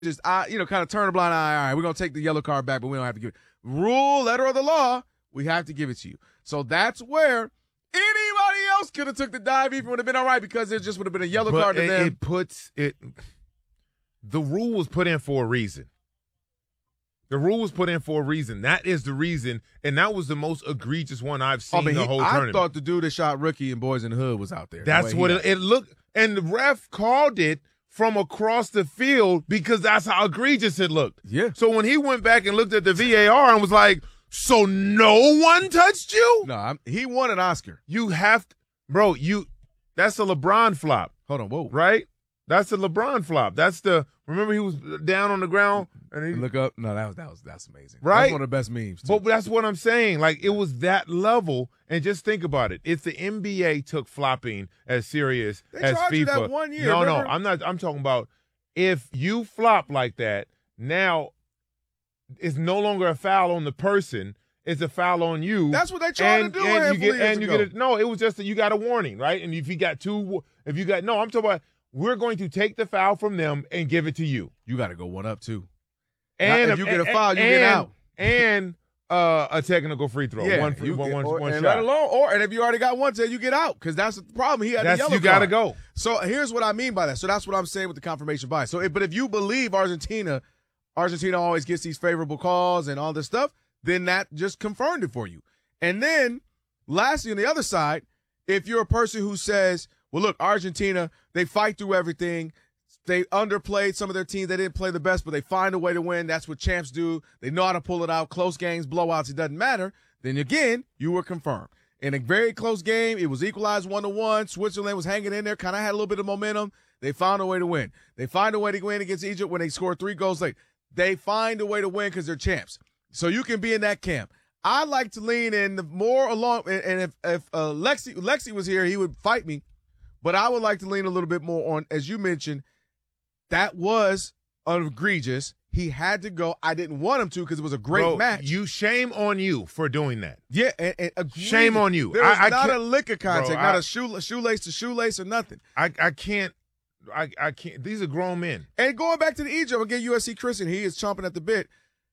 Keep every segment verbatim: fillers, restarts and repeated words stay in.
just, I, you know, kind of turn a blind eye. All right, we're going to take the yellow card back, but we don't have to give it. Rule, letter of the law, we have to give it to you. So that's where anybody else could have took the dive, even would have been all right, because it just would have been a yellow but card to it, them. It puts it. The rule was put in for a reason. The rule was put in for a reason. That is the reason, and that was the most egregious one I've seen oh, but the he, whole I tournament. I thought the dude that shot Rookie and Boys in the Hood was out there. That's the what it, it, it looked, and the ref called it from across the field because that's how egregious it looked. Yeah. So when he went back and looked at the V A R and was like, so no one touched you? No, I'm, he won an Oscar. You have to, bro, you, that's a LeBron flop. Hold on, whoa. Right? That's a LeBron flop. That's the, remember he was down on the ground? and he, Look up. No, that was, that was, that's amazing. Right? That's one of the best memes, too. But that's what I'm saying. Like, it was that level. And just think about it. If the N B A took flopping as serious they as charged FIFA. you that one year, no, remember? no, I'm not, I'm talking about if you flop like that, now it's no longer a foul on the person. It's a foul on you. That's what they tried and, to do. And a you get, years and you ago. get a, no, it was just that you got a warning, right? And if you got two, if you got, no, I'm talking about, we're going to take the foul from them and give it to you. You got to go one up, too. And now, if you get a and, foul, you and, get out. And uh, a technical free throw. Yeah, one, free, you one, get, one, or, one and shot. let alone, or and if you already got one, then you get out, because that's the problem. He had that's, the yellow you got to card. go. So here's what I mean by that. So that's what I'm saying with the confirmation bias. So, if, but if you believe Argentina, Argentina always gets these favorable calls and all this stuff, then that just confirmed it for you. And then, lastly, on the other side, if you're a person who says, well, look, Argentina, they fight through everything. They underplayed some of their teams. They didn't play the best, but they find a way to win. That's what champs do. They know how to pull it out. Close games, blowouts, it doesn't matter. Then again, you were confirmed. In a very close game, it was equalized one to one. Switzerland was hanging in there, kind of had a little bit of momentum. They found a way to win. They find a way to win against Egypt when they scored three goals late. They find a way to win because they're champs. So you can be in that camp. I like to lean in the more along, and if, if uh, Lexi, Lexi was here, he would fight me. But I would like to lean a little bit more on, as you mentioned, that was egregious. He had to go. I didn't want him to because it was a great Bro, match. You shame on you for doing that. Yeah, and, and egregious. Shame on you. There was I, I not can't, a lick of contact, bro, not I, a shoe, shoelace to shoelace or nothing. I, I can't. I, I can't. These are grown men. And going back to the Egypt, again, U S C Christian, he is chomping at the bit.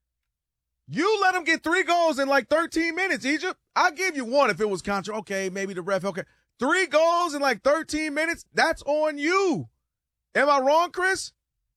You let him get three goals in like thirteen minutes, Egypt. I'll give you one if it was contra. Okay, maybe the ref. Okay. Three goals in like thirteen minutes, that's on you. Am I wrong, Chris?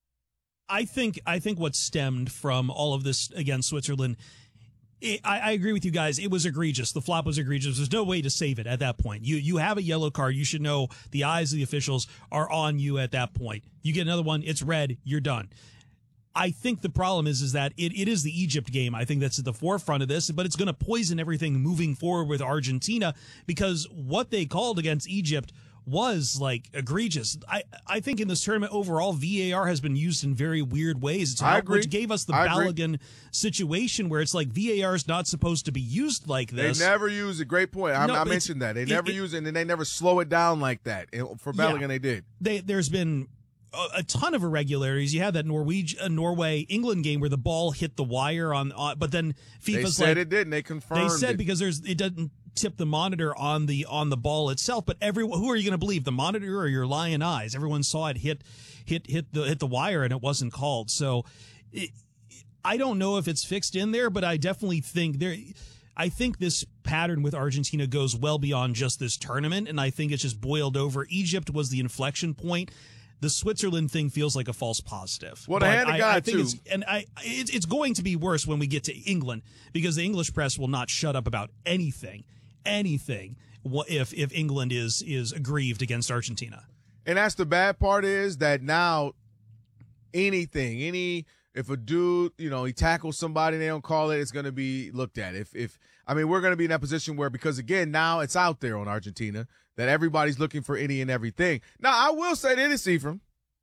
I think I think what stemmed from all of this against Switzerland, it, I, I agree with you guys. It was egregious. The flop was egregious. There's no way to save it at that point. You you have a yellow card. You should know the eyes of the officials are on you at that point. You get another one, it's red, you're done. I think the problem is is that it, it is the Egypt game. I think that's at the forefront of this, but it's going to poison everything moving forward with Argentina because what they called against Egypt was like egregious. I, I think in this tournament overall, V A R has been used in very weird ways. It's I not, agree. Which gave us the I agree. Balogun situation where it's like V A R is not supposed to be used like this. They never use it. Great point. I, No, I but mentioned that. They it- never it- use it, and they never slow it down like that. And for Balogun, Yeah. they did. They, there's been a, a ton of irregularities. You had that Norwegian, uh, Norway England game where the ball hit the wire on, on but then They FIFA's said like it didn't. They confirmed they said it. because there's it doesn't tip the monitor on the on the ball itself. But everyone, who are you going to believe, the monitor or your lying eyes? Everyone saw it hit hit hit the hit the wire and it wasn't called. So it, I don't know if it's fixed in there, but I definitely think there. I think this pattern with Argentina goes well beyond just this tournament, and I think it's just boiled over. Egypt was the inflection point. The Switzerland thing feels like a false positive. Well, the But hand of I, God, I think too. it's, and I, it's, it's going to be worse when we get to England because the English press will not shut up about anything, anything. If if England is is aggrieved against Argentina, And that's the bad part is that now anything, any if a dude, you know, he tackles somebody and they don't call it, it's going to be looked at. If if I mean, we're going to be in that position where because again, now it's out there on Argentina that everybody's looking for any and everything. Now, I will say this, Ephraim,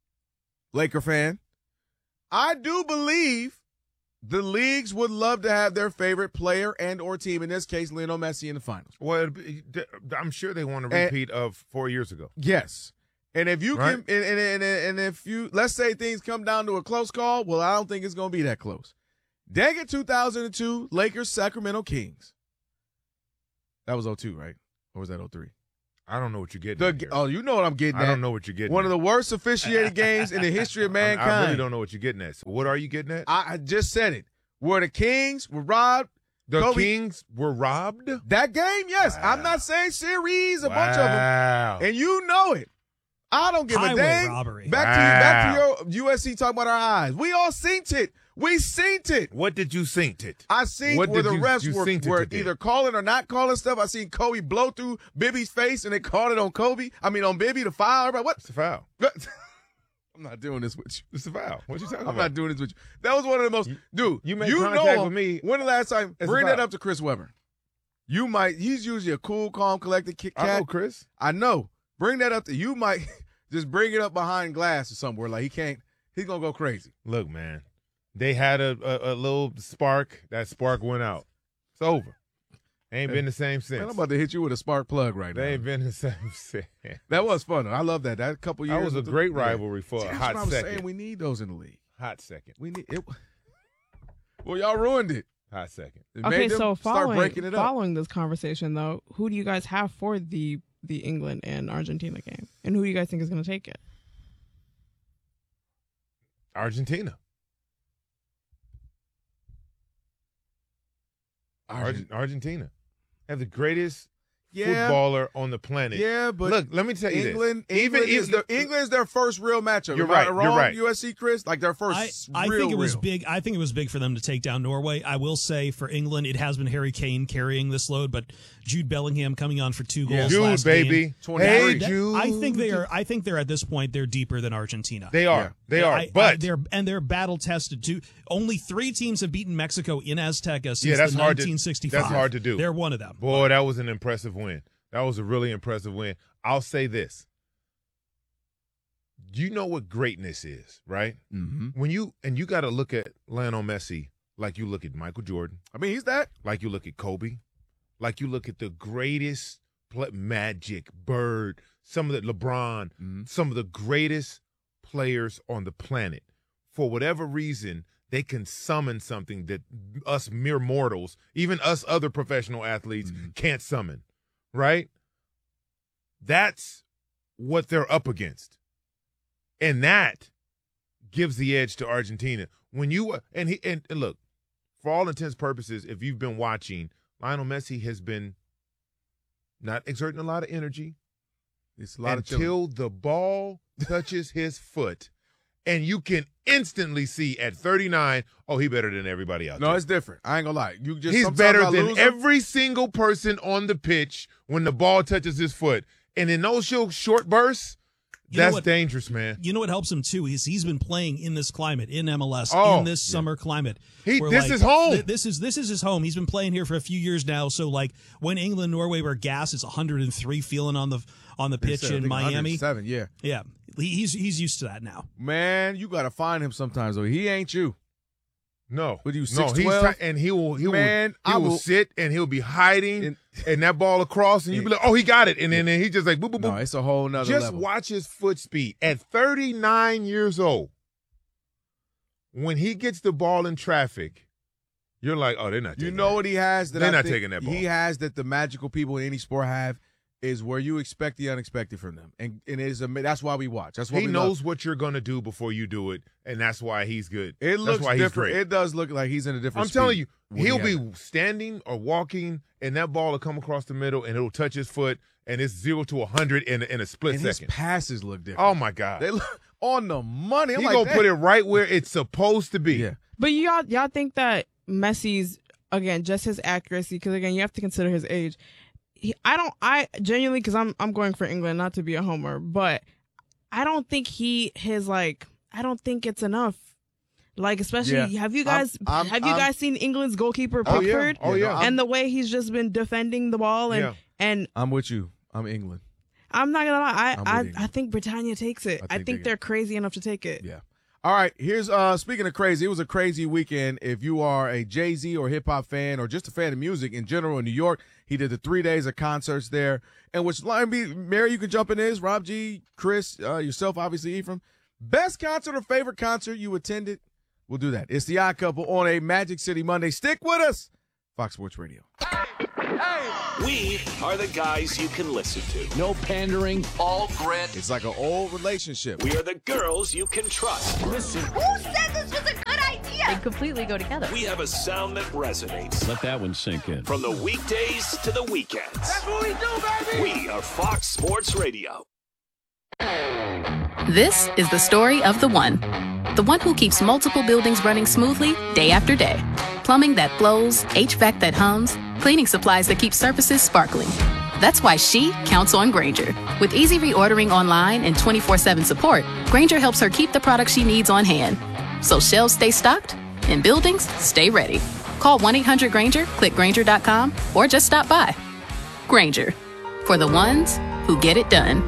Laker fan, I do believe the leagues would love to have their favorite player and or team, in this case, Lionel Messi, in the finals. Well, I'm sure they want a repeat and, of four years ago. Yes. And if you right? can, and, and, and, and if you, let's say things come down to a close call, well, I don't think it's going to be that close. Dang it, two thousand two, Lakers, Sacramento Kings. That was oh two, right? Or was that oh three? I don't know what you're getting The, at here. oh, you know what I'm getting I at. don't know what you're getting One at. of the worst officiated games in the history of mankind. I, I really don't know what you're getting at. So what are you getting at? I, I just said it. Where the Kings were robbed. The Kobe, Kings were robbed? That game, yes. Wow. I'm not saying series, a wow. bunch of them. And you know it. I don't give Highway a dang. robbery. Back wow. to you, back to your U S C talking about our eyes. We all synced it. We synced it. What did you synced it? I seen What where did the you- refs you were, synced it were today? either calling or not calling stuff. I seen Kobe blow through Bibby's face and they called it on Kobe. I mean on Bibby to foul. Everybody, what? It's a foul. I'm not doing this with you. It's a foul. What you talking I'm about? not doing this with you. That was one of the most, You- dude. you made you contact know with me. When the last time? It's Bring a that foul. up to Chris Webber. You might. He's usually a cool, calm, collected cat. I know, Chris. I know. Bring that up to you. Might just bring it up behind glass or somewhere. Like he can't. He's gonna go crazy. Look, man. They had a, a, a little spark. That spark went out. It's over. Ain't been the same since. Man, I'm about to hit you with a spark plug right They now. ain't been the same since. That was fun. I love that. That couple years. That was a with the- great yeah. rivalry for See, a that's hot what I was second. saying. We need those in the league. Hot second. We need it. Well, y'all ruined it. Hot second. It Okay, made them so start following breaking it up. following this conversation though, who do you guys have for the the England and Argentina game, and who do you guys think is going to take it? Argentina. Argent- Argent- Argentina. Have the greatest yeah, footballer on the planet. yeah, but Look, let me tell you England, this. England, is even their, England is their first real matchup. You're Am I right, you're wrong, right. U S C, Chris, like their first. I, I real, think it was real. big. I think it was big for them to take down Norway. I will say for England, it has been Harry Kane carrying this load, but Jude Bellingham coming on for two Yeah. goals. Jude, last baby. game. twenty-three. Hey, That- Jude. I think they are. I think they're at this point they're deeper than Argentina. They are. Yeah. They are. I- I- but they're and they're battle tested too. Only three teams have beaten Mexico in Azteca since Yeah, that's the hard to- nineteen sixty-five. that's hard to do. They're one of them. boy, that was an impressive win. That was a really impressive win. I'll say this. You know what greatness is, right? Mm-hmm. When you and you got to look at Lionel Messi like you look at Michael Jordan, I mean, he's that. like you look at Kobe, like you look at the greatest play, Magic, Bird, some of the LeBron, Mhm. some of the greatest players on the planet. For whatever reason, they can summon something that us mere mortals, even us other professional athletes, Mhm. can't summon, right? That's what they're up against. And that gives the edge to Argentina. When you and he and, and look, for all intents and purposes, if you've been watching, Lionel Messi has been not exerting a lot of energy It's a lot of chilling. until the ball touches his foot, and you can instantly see at thirty-nine, oh, he better than everybody else. No, it's different. I ain't gonna lie. You just He's sometimes better I than lose him. every single person on the pitch when the ball touches his foot. And in those short, short bursts, You know that's what- dangerous, man. You know what helps him too? He's he's been playing in this climate in M L S Oh, in this yeah. summer climate. He- where, this like, is home. th- This is this is his home. He's been playing here for a few years now. So like when England Norway were gas, it's one hundred three feeling on the on the They pitch said, I in think Miami. Seven, yeah. Yeah, He- he's he's used to that now. Man, you gotta find him sometimes though. He ain't you. No, What are you, no, he's six twelve? ti- and he will, he Man, will, he I will, will- sit and he'll be hiding, And- and, that ball across, and you be like, oh, he got it, and then and he just like boop boop No, boop. it's a whole nother Just level. watch his foot speed at thirty-nine years old. When he gets the ball in traffic, you're like, oh, they're not. You taking know that. what he has that They're I not think taking that ball. He has that the magical people in any sport have is where you expect the unexpected from them, and and it is a, that's why we watch. That's why He we knows love. what you're gonna do before you do it, and that's why he's good. It looks that's why he's different. great. It does look like he's in a different. I'm telling you, speed when he'll he has be it. standing or walking, and that ball will come across the middle, and it'll touch his foot, and it's zero to a hundred in a, in a split and his second. passes look different. Oh my God! They look on the money. I'm He like, gonna "Dang." put it right where it's supposed to be. Yeah. But y'all y'all think that Messi's, again, just his accuracy, because again you have to consider his age. He, I don't I genuinely, because I'm I'm going for England, not to be a homer, but I don't think he his like I don't think it's enough. Like especially Yeah. have you I'm- guys I'm- have you I'm- guys seen England's goalkeeper Oh yeah. Pickford? Oh Yeah, yeah. no, I'm- And the way he's just been defending the ball, and Yeah. and I'm with you. I'm England. I'm not gonna lie, I'm I with I, England. I think Britannia takes it. I I think think, they- they're crazy enough to take it. Yeah. All right. Here's uh speaking of crazy, it was a crazy weekend. If you are a Jay-Z or hip hop fan or just a fan of music in general in New York, he did the three days of concerts there. And which line be Mary, you can jump in this, Rob G, Chris, uh, yourself, obviously, Ephraim. Best concert or favorite concert you attended? We'll do that. It's the Odd Couple on a Magic City Monday. Stick with us. Fox Sports Radio. Hey, Hey! We are the guys you can listen to. No pandering, all grit. It's like an old relationship. We are the girls you can trust. Listen. Who said this was a good idea? They completely go together. We have a sound that resonates. Let that one sink in. From the weekdays to the weekends. That's what we do, baby! We are Fox Sports Radio. This is the story of the one. The one who keeps multiple buildings running smoothly day after day. Plumbing that flows, H V A C that hums, cleaning supplies that keep surfaces sparkling. That's why she counts on Grainger. With easy reordering online and twenty-four seven support, Grainger helps her keep the products she needs on hand. So shelves stay stocked and buildings stay ready. Call one eight hundred Grainger, click Grainger dot com, or just stop by. Grainger, for the ones who get it done.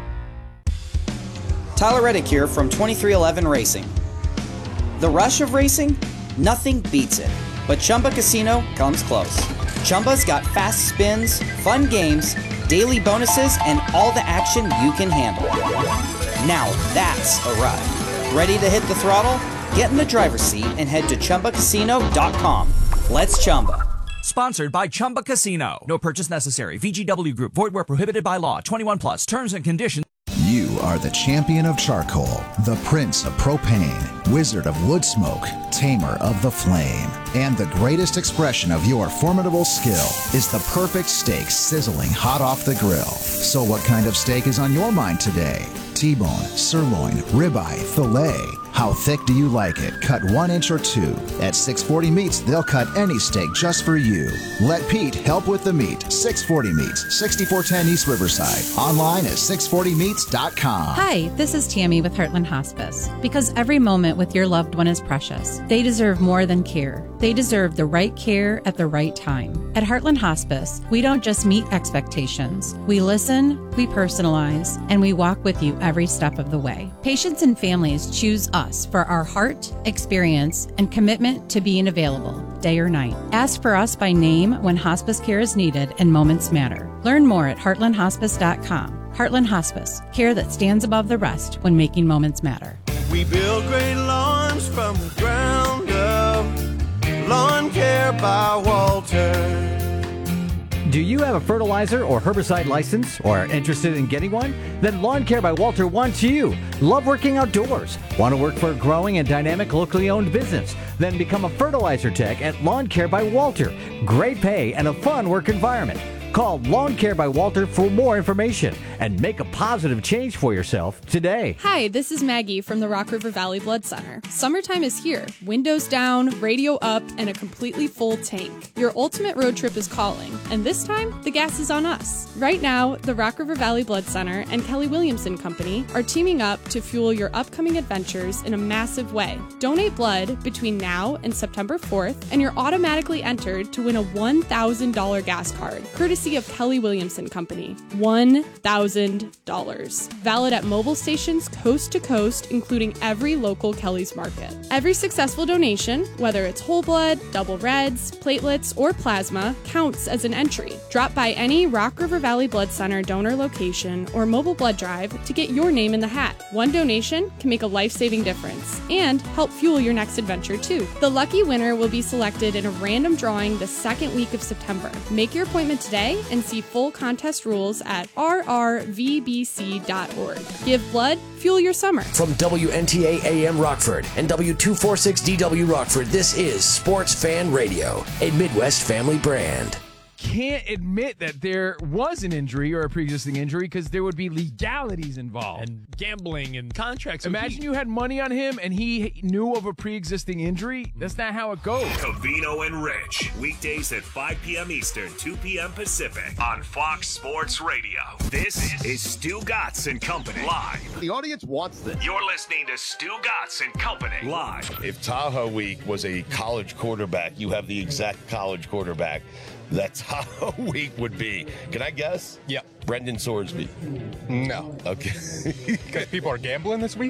Tyler Reddick here from twenty-three eleven Racing. The rush of racing? Nothing beats it. But Chumba Casino comes close. Chumba's got fast spins, fun games, daily bonuses, and all the action you can handle. Now that's a ride. Ready to hit the throttle? Get in the driver's seat and head to Chumba Casino dot com. Let's Chumba. Sponsored by Chumba Casino. No purchase necessary. V G W Group. Void where prohibited by law. twenty-one plus. Terms and conditions. You are the champion of charcoal, the prince of propane, wizard of wood smoke, tamer of the flame. And the greatest expression of your formidable skill is the perfect steak sizzling hot off the grill. So what kind of steak is on your mind today? T-bone, sirloin, ribeye, filet. How thick do you like it? Cut one inch or two. At six forty Meats, they'll cut any steak just for you. Let Pete help with the meat. six forty Meats, sixty-four ten East Riverside. Online at six forty meats dot com. Hi, this is Tammy with Heartland Hospice. Because every moment with your loved one is precious. They deserve more than care. They deserve the right care at the right time. At Heartland Hospice, we don't just meet expectations. We listen, we personalize, and we walk with you every step of the way. Patients and families choose us for our heart, experience, and commitment to being available day or night. Ask for us by name when hospice care is needed and moments matter. Learn more at heartland hospice dot com. Heartland Hospice, care that stands above the rest when making moments matter. We build great lawns from the ground up. Lawn Care by Walter. Do you have a fertilizer or herbicide license or are interested in getting one? Then Lawn Care by Walter wants you. Love working outdoors? Want to work for a growing and dynamic locally owned business? Then become a fertilizer tech at Lawn Care by Walter. Great pay and a fun work environment. Call Lawn Care by Walter for more information and make a positive change for yourself today. Hi, this is Maggie from the Rock River Valley Blood Center. Summertime is here. Windows down, radio up, and a completely full tank. Your ultimate road trip is calling, and this time, the gas is on us. Right now, the Rock River Valley Blood Center and Kelly Williamson Company are teaming up to fuel your upcoming adventures in a massive way. Donate blood between now and September fourth, and you're automatically entered to win a one thousand dollars gas card, courtesy of Kelly Williamson Company. one thousand dollars. Valid at mobile stations coast to coast, including every local Kelly's Market. Every successful donation, whether it's whole blood, double reds, platelets, or plasma, counts as an entry. Drop by any Rock River Valley Blood Center donor location or mobile blood drive to get your name in the hat. One donation can make a life-saving difference and help fuel your next adventure too. The lucky winner will be selected in a random drawing the second week of September. Make your appointment today and see full contest rules at r r v b c dot org. Give blood, fuel your summer. From W N T A A M Rockford and W two forty-six D W Rockford, this is Sports Fan Radio, a Midwest family brand. Can't admit that there was an injury or a pre-existing injury because there would be legalities involved. And gambling and contracts. Imagine you had money on him and he knew of a pre-existing injury. That's not how it goes. Covino and Rich, weekdays at five p.m. Eastern, two p.m. Pacific on Fox Sports Radio. This is Stu Gatz and Company live. The audience wants this. You're listening to Stu Gatz and Company live. If Tahoe Week was a college quarterback, you have the exact college quarterback that Tahoe Week would be. Can I guess? Yeah. Brendan Sorsby. No. Okay. Because people are gambling this week?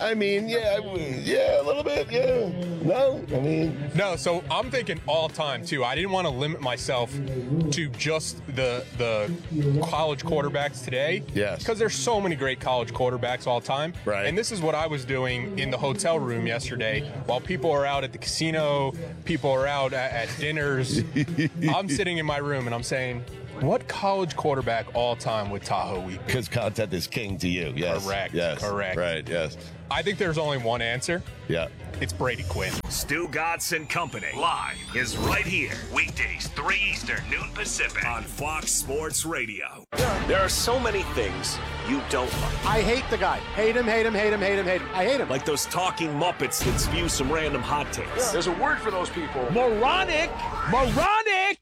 I mean, yeah, yeah, a little bit, yeah. No, I mean, no. So I'm thinking all time too. I didn't want to limit myself to just the the college quarterbacks today. Yes. Because there's so many great college quarterbacks all time. Right. And this is what I was doing in the hotel room yesterday while people are out at the casino, people are out at, at dinners. I'm sitting in my room and I'm saying, what college quarterback all time would Tahoe Week? Because content is king to you. Yes. Correct. Yes. Correct. Right. Yes. I think there's only one answer. Yeah. It's Brady Quinn. Stu Godson Company live is right here. Weekdays, three Eastern, noon Pacific on Fox Sports Radio. There are so many things you don't like. I hate the guy. Hate him, hate him, hate him, hate him, hate him. I hate him. Like those talking Muppets that spew some random hot takes. There's a word for those people. Moronic! Moronic!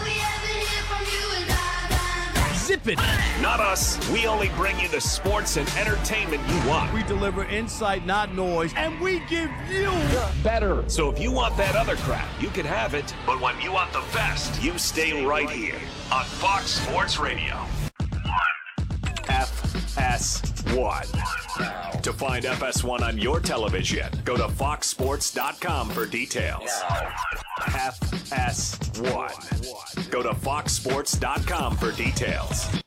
Zip it! Not us. We only bring you the sports and entertainment you want. We deliver insight, not noise, and we give you better. So if you want that other crap, you can have it. But when you want the best, you stay right here on Fox Sports Radio. F S one. To find F S one on your television, go to fox sports dot com for details. F S one. Go to fox sports dot com for details.